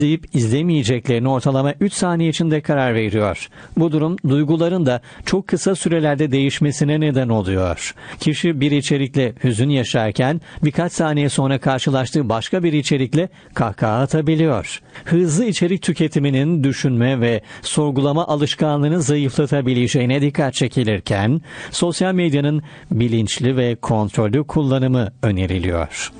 izleyip izlemeyeceklerini ortalama 3 saniye içinde karar veriyor. Bu durum duyguların da çok kısa sürelerde değişmesine neden oluyor. Kişi bir içerikle hüzün yaşarken birkaç saniye sonra karşılaştığı başka bir içerikle kahkaha atabiliyor. Hızlı içerik tüketiminin düşünme ve sorgulama alışkanlığını zayıflatabileceğine dikkat çekilirken, sosyal medyanın bilinçli ve kontrollü kullanımı öneriliyor.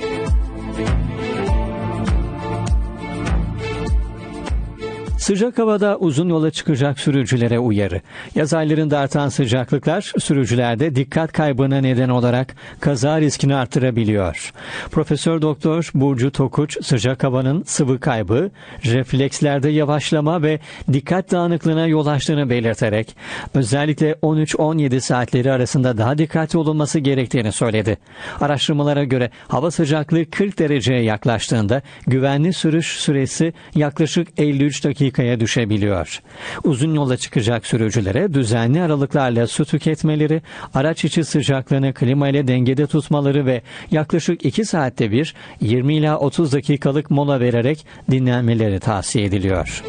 Sıcak havada uzun yola çıkacak sürücülere uyarı. Yaz aylarında artan sıcaklıklar sürücülerde dikkat kaybına neden olarak kaza riskini artırabiliyor. Profesör Doktor Burcu Tokuç, sıcak havanın sıvı kaybı, reflekslerde yavaşlama ve dikkat dağınıklığına yol açtığını belirterek özellikle 13-17 saatleri arasında daha dikkatli olunması gerektiğini söyledi. Araştırmalara göre hava sıcaklığı 40 dereceye yaklaştığında güvenli sürüş süresi yaklaşık 53 dakikaya düşebiliyor. Uzun yola çıkacak sürücülere düzenli aralıklarla su tüketmeleri, araç içi sıcaklığını klima ile dengede tutmaları ve yaklaşık 2 saatte bir 20 ila 30 dakikalık mola vererek dinlenmeleri tavsiye ediliyor.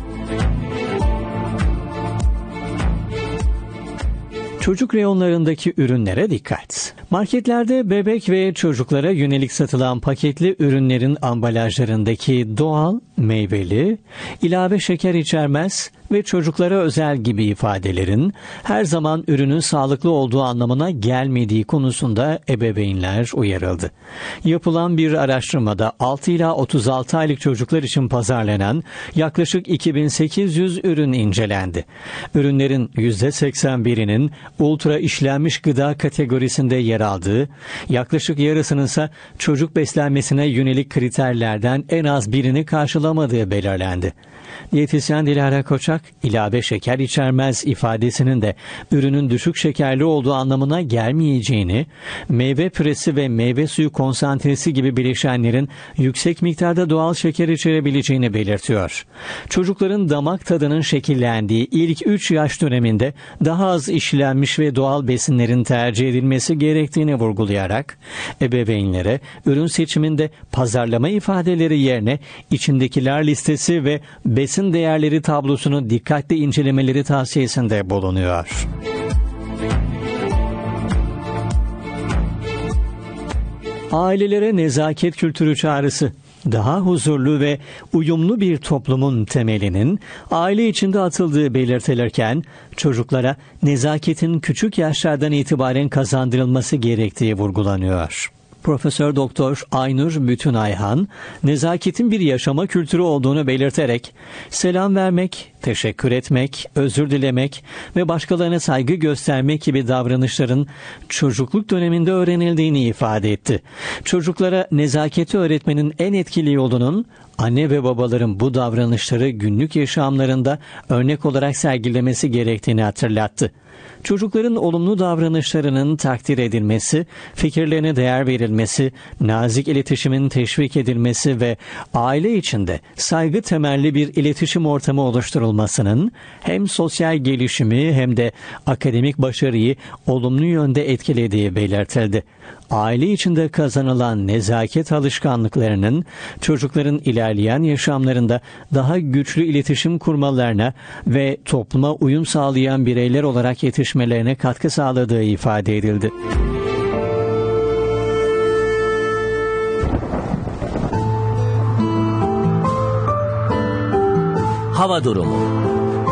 Çocuk reyonlarındaki ürünlere dikkat. Marketlerde bebek ve çocuklara yönelik satılan paketli ürünlerin ambalajlarındaki doğal, meyveli, ilave şeker içermez ve çocuklara özel gibi ifadelerin her zaman ürünün sağlıklı olduğu anlamına gelmediği konusunda ebeveynler uyarıldı. Yapılan bir araştırmada 6 ila 36 aylık çocuklar için pazarlanan yaklaşık 2800 ürün incelendi. Ürünlerin %81'inin ultra işlenmiş gıda kategorisinde yer aldığı, yaklaşık yarısının ise çocuk beslenmesine yönelik kriterlerden en az birini karşılamadığı belirlendi. Diyetisyen Dilara Koçak, ilave şeker içermez ifadesinin de ürünün düşük şekerli olduğu anlamına gelmeyeceğini, meyve püresi ve meyve suyu konsantresi gibi bileşenlerin yüksek miktarda doğal şeker içerebileceğini belirtiyor. Çocukların damak tadının şekillendiği ilk 3 yaş döneminde daha az işlenmiş ve doğal besinlerin tercih edilmesi gerektiğini vurgulayarak, ebeveynlere ürün seçiminde pazarlama ifadeleri yerine içindekiler listesi ve besin değerleri tablosunu dikkatli incelemeleri tavsiyesinde bulunuyor. Ailelere nezaket kültürü çağrısı. Daha huzurlu ve uyumlu bir toplumun temelinin aile içinde atıldığı belirtilirken, çocuklara nezaketin küçük yaşlardan itibaren kazandırılması gerektiği vurgulanıyor. Profesör Doktor Aynur Bütünayhan, nezaketin bir yaşama kültürü olduğunu belirterek, selam vermek, teşekkür etmek, özür dilemek ve başkalarına saygı göstermek gibi davranışların çocukluk döneminde öğrenildiğini ifade etti. Çocuklara nezaketi öğretmenin en etkili yolunun, anne ve babaların bu davranışları günlük yaşamlarında örnek olarak sergilemesi gerektiğini hatırlattı. Çocukların olumlu davranışlarının takdir edilmesi, fikirlerine değer verilmesi, nazik iletişimin teşvik edilmesi ve aile içinde saygı temelli bir iletişim ortamı oluşturulmasının hem sosyal gelişimi hem de akademik başarıyı olumlu yönde etkilediği belirtildi. Aile içinde kazanılan nezaket alışkanlıklarının çocukların ilerleyen yaşamlarında daha güçlü iletişim kurmalarına ve topluma uyum sağlayan bireyler olarak yetişmelerine katkı sağladığı ifade edildi. Hava durumu.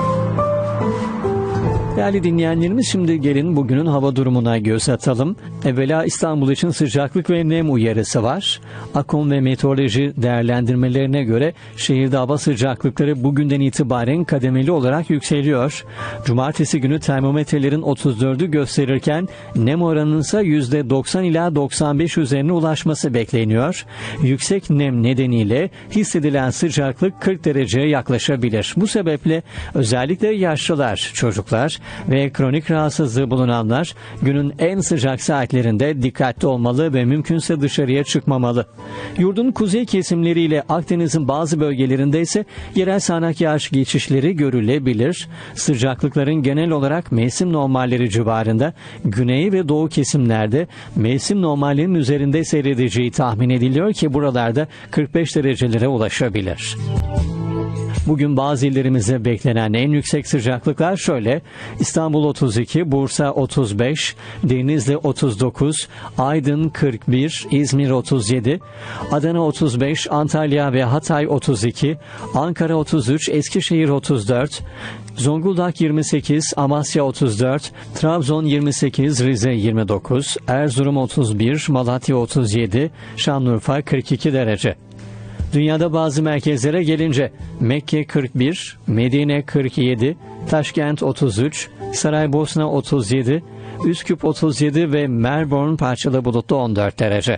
Değerli dinleyenlerimiz, şimdi gelin bugünün hava durumuna göz atalım. Evvela İstanbul için sıcaklık ve nem uyarısı var. Akom ve meteoroloji değerlendirmelerine göre şehirde hava sıcaklıkları bugünden itibaren kademeli olarak yükseliyor. Cumartesi günü termometrelerin 34'ü gösterirken nem oranının ise %90 ila 95 üzerine ulaşması bekleniyor. Yüksek nem nedeniyle hissedilen sıcaklık 40 dereceye yaklaşabilir. Bu sebeple özellikle yaşlılar, çocuklar ve kronik rahatsızlığı bulunanlar günün en sıcak saatlerinde dikkatli olmalı ve mümkünse dışarıya çıkmamalı. Yurdun kuzey kesimleriyle Akdeniz'in bazı bölgelerinde ise yerel sağanak yağış geçişleri görülebilir. Sıcaklıkların genel olarak mevsim normalleri civarında, güney ve doğu kesimlerde mevsim normalinin üzerinde seyredeceği tahmin ediliyor ki buralarda 45 derecelere ulaşabilir. Bugün bazı illerimizde beklenen en yüksek sıcaklıklar şöyle: İstanbul 32, Bursa 35, Denizli 39, Aydın 41, İzmir 37, Adana 35, Antalya ve Hatay 32, Ankara 33, Eskişehir 34, Zonguldak 28, Amasya 34, Trabzon 28, Rize 29, Erzurum 31, Malatya 37, Şanlıurfa 42 derece. Dünyada bazı merkezlere gelince Mekke 41, Medine 47, Taşkent 33, Saraybosna 37, Üsküp 37 ve Melbourne parçalı bulutlu 14 derece.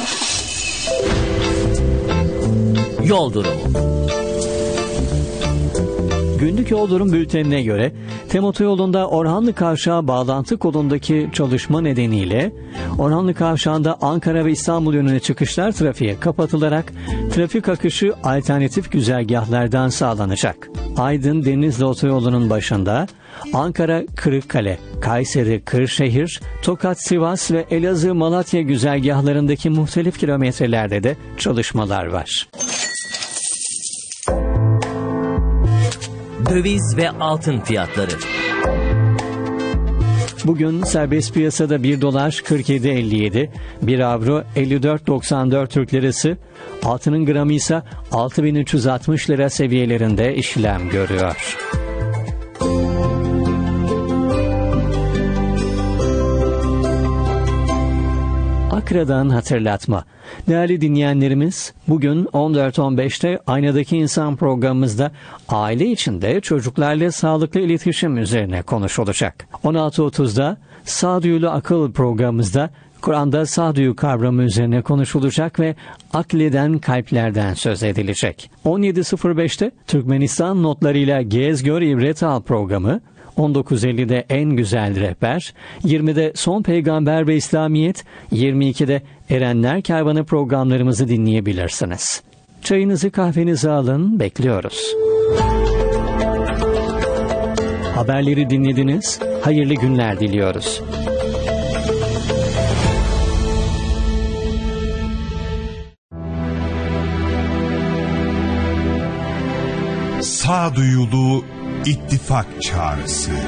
Yol durumu. Günlük yol durum bültenine göre TEM otoyolunda Orhanlı Kavşağı bağlantı kolundaki çalışma nedeniyle Orhanlı Kavşağı'nda Ankara ve İstanbul yönüne çıkışlar trafiğe kapatılarak trafik akışı alternatif güzergahlardan sağlanacak. Aydın Denizli otoyolunun başında Ankara Kırıkkale, Kayseri Kırşehir, Tokat Sivas ve Elazığ Malatya güzergahlarındaki muhtelif kilometrelerde de çalışmalar var. Döviz ve altın fiyatları. Bugün serbest piyasada 1 dolar 47.57, 1 avro 54.94 Türk lirası, altının gramı ise 6.360 lira seviyelerinde işlem görüyor. Akra'dan hatırlatma. Değerli dinleyenlerimiz, bugün 14.15'te Aynadaki İnsan programımızda aile içinde çocuklarla sağlıklı iletişim üzerine konuşulacak. 16.30'da Sağduyulu Akıl programımızda Kur'an'da sağduyu kavramı üzerine konuşulacak ve akleden kalplerden söz edilecek. 17.05'te Türkmenistan notlarıyla Gez Gör İbret Al programı, 19.50'de En Güzel Rehber, 20'de Son Peygamber ve İslamiyet, 22'de Erenler Kervanı programlarımızı dinleyebilirsiniz. Çayınızı kahvenizi alın, bekliyoruz. Haberleri dinlediniz, hayırlı günler diliyoruz. Sağduyulu İttifak Çağrısı.